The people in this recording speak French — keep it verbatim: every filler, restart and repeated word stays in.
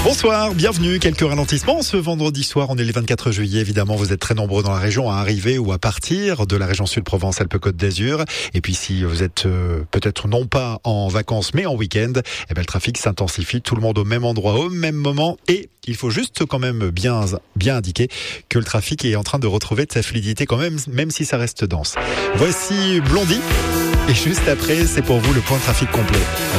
Bonsoir, bienvenue. Quelques ralentissements ce vendredi soir. On est le vingt-quatre juillet. Évidemment, vous êtes très nombreux dans la région à arriver ou à partir de la région Sud-Provence-Alpes-Côte d'Azur. Et puis, si vous êtes euh, peut-être non pas en vacances, mais en week-end, eh ben, le trafic s'intensifie. Tout le monde au même endroit, au même moment. Et il faut juste quand même bien, bien indiquer que le trafic est en train de retrouver de sa fluidité quand même, même si ça reste dense. Voici Blondie. Et juste après, c'est pour vous le point de trafic complet.